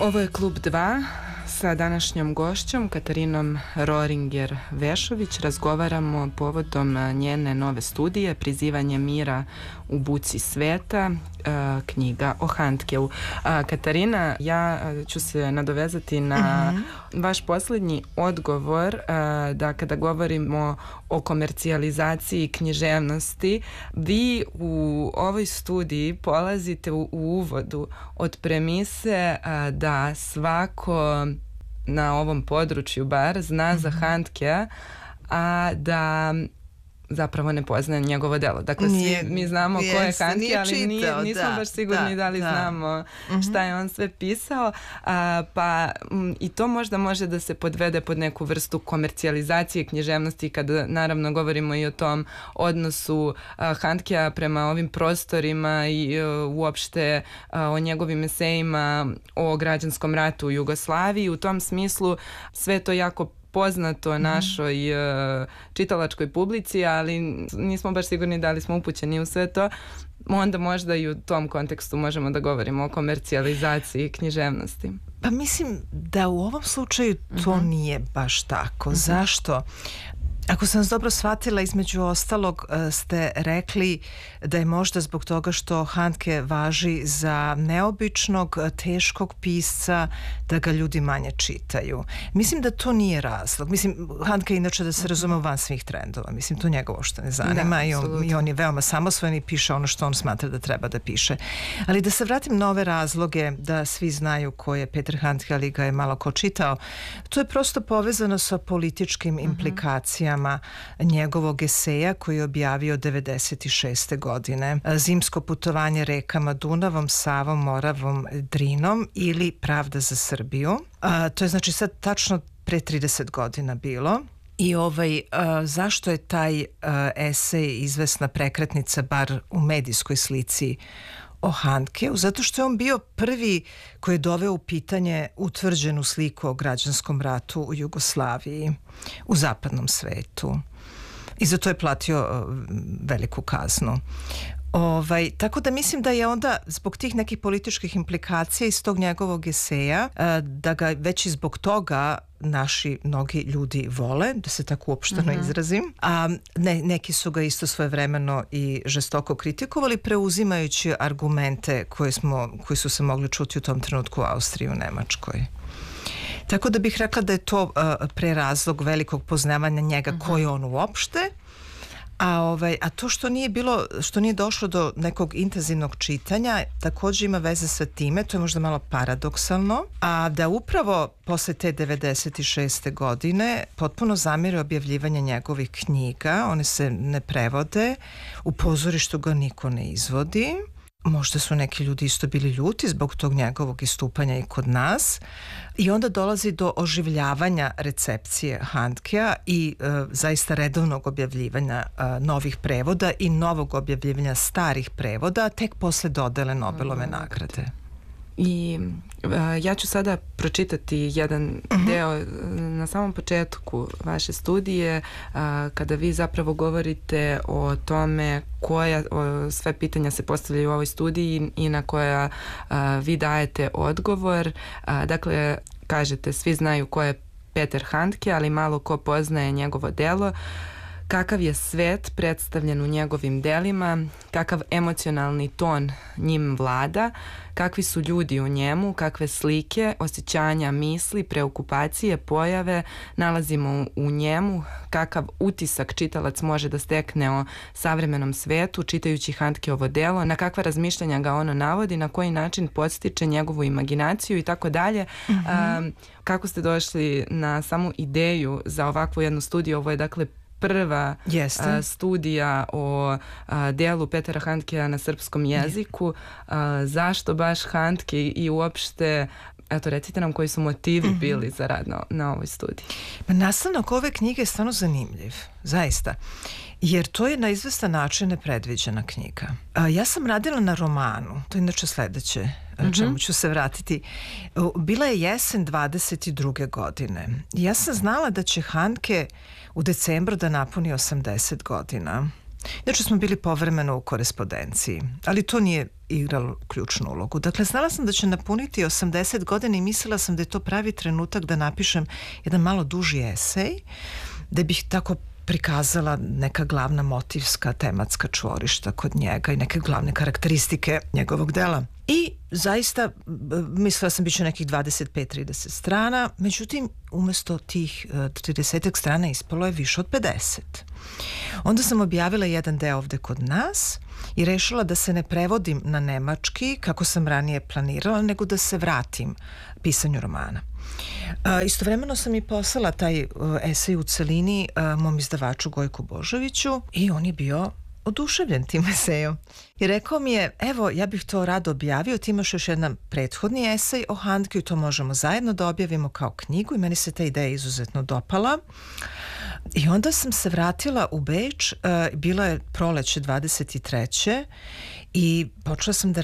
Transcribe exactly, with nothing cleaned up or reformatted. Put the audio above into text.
Ovo je Klub dva sa današnjom gošćom Katarinom Roringer-Vešović. Razgovaramo povodom njene nove studije Prizivanje mira u buci sveta, knjiga o Handkeu. Katarina, ja ću se nadovezati na uh-huh. vaš posljednji odgovor da kada govorimo o komercijalizaciji književnosti, vi u ovoj studiji polazite u, u uvodu od premise da svako na ovom području bar zna za Handkea, a da zapravo ne poznaje njegovo delo. Dakle, nije, svi mi znamo ko je Handke, ali čitao, nije, nismo da, baš sigurni da, da li da. znamo šta je on sve pisao. A, pa m, i to možda može da se podvede pod neku vrstu komercijalizacije književnosti, kada naravno govorimo i o tom odnosu a, Handkea prema ovim prostorima i a, uopšte a, o njegovim esejima o građanskom ratu u Jugoslaviji. U tom smislu sve to jako poznato našoj uh, čitalačkoj publici, ali nismo baš sigurni da li smo upućeni u sve to. Onda možda i u tom kontekstu možemo da govorimo o komercijalizaciji književnosti. Pa mislim da u ovom slučaju to uh-huh. nije baš tako. Uh-huh. Zašto? Ako sam vas dobro shvatila, između ostalog ste rekli da je možda zbog toga što Handke važi za neobičnog, teškog pisca, da ga ljudi manje čitaju. Mislim da to nije razlog. Mislim, Handke inače, da se razume, van svih trendova. Mislim, to njega uopšte ne zanima da, i, on, i on je veoma samosvojan i piše ono što on smatra da treba da piše. Ali da se vratim na ove razloge, da svi znaju ko je Petar Handke, ali ga je malo ko čitao, to je prosto povezano sa političkim uh-huh. implikacijama njegovog eseja koji je objavio devedeset šeste. godine. Zimsko putovanje rekama Dunavom, Savom, Moravom, Drinom ili Pravda za Srbiju. A, to je znači sad tačno pre trideset godina bilo. I ovaj, a, zašto je taj a, esej izvesna prekretnica bar u medijskoj slici o Handkeu? Zato što je on bio prvi koji je doveo u pitanje utvrđenu sliku o građanskom ratu u Jugoslaviji, u zapadnom svetu. I zato je platio uh, veliku kaznu. Ovaj, tako da mislim da je onda zbog tih nekih političkih implikacija iz tog njegovog eseja, da ga već i zbog toga naši mnogi ljudi vole, da se tako uopšteno uh-huh. izrazim, a ne, neki su ga isto svojevremeno i žestoko kritikovali, preuzimajući argumente koje, smo, koji su se mogli čuti u tom trenutku u Austriji i u Nemačkoj. Tako da bih rekla da je to uh, prerazlog velikog poznavanja njega, uh-huh. ko je on uopšte. A, ovaj, a to što nije bilo, što nije došlo do nekog intenzivnog čitanja, također ima veze sa time, to je možda malo paradoksalno, a da upravo posle te devedeset šeste. godine potpuno zamire objavljivanje njegovih knjiga, one se ne prevode, u pozorištu ga niko ne izvodi. Možda su neki ljudi isto bili ljuti zbog tog njegovog istupanja i kod nas. I onda dolazi do oživljavanja recepcije Handkea i e, zaista redovnog objavljivanja e, novih prevoda i novog objavljivanja starih prevoda, tek posle dodele Nobelove mm. nagrade. I uh, ja ću sada pročitati jedan uh-huh. deo na samom početku vaše studije, uh, kada vi zapravo govorite o tome koja o, sve pitanja se postavljaju u ovoj studiji i na koja uh, vi dajete odgovor. Uh, dakle, kažete, svi znaju ko je Petar Handke, ali malo ko poznaje njegovo delo. Kakav je svet predstavljen u njegovim delima, kakav emocionalni ton njim vlada, kakvi su ljudi u njemu, kakve slike, osjećanja, misli, preokupacije, pojave nalazimo u njemu, kakav utisak čitalac može da stekne o savremenom svetu čitajući Handkeovo delo, na kakva razmišljanja ga ono navodi, na koji način podstiče njegovu imaginaciju i tako dalje. Kako ste došli na samu ideju za ovakvu jednu studiju? Ovo je dakle prva a, studija o a, delu Petara Handkea na srpskom jeziku. A, zašto baš Handke i uopšte, eto, recite nam koji su motivi mm-hmm. bili za rad na, na ovoj studiji? Pa nastavnak ove knjige je stvarno zanimljiv, zaista. Jer to je na izvestan način nepredviđena knjiga. A, ja sam radila na romanu, to je inače sledeće, mm-hmm. čemu ću se vratiti. Bila je jesen dvadeset druge. godine. Ja sam znala da će Handke u decembru da napuni osamdeset godina. Inače smo bili povremeno u korespondenciji, ali to nije igralo ključnu ulogu. Dakle, znala sam da će napuniti osamdeset godina i mislila sam da je to pravi trenutak da napišem jedan malo duži esej, da bih tako prikazala neka glavna motivska, tematska čvorišta kod njega i neke glavne karakteristike njegovog dela. I zaista mislila sam bit će nekih dvadeset pet do trideset strana, međutim umesto tih trideset strana ispalo je više od pedeset. Onda sam objavila jedan deo ovde kod nas i rešila da se ne prevodim na nemački kako sam ranije planirala, nego da se vratim pisanju romana. Uh, istovremeno sam i poslala taj uh, esej u celini uh, mom izdavaču Gojku Božoviću i on je bio oduševljen tim esejom. I rekao mi je, evo, ja bih to rado objavio, ti imaš još jedan prethodni esej o Handkeu i to možemo zajedno da objavimo kao knjigu i meni se ta ideja izuzetno dopala. I onda sam se vratila u Beč, uh, bilo je proleće dvadeset treće i počela sam da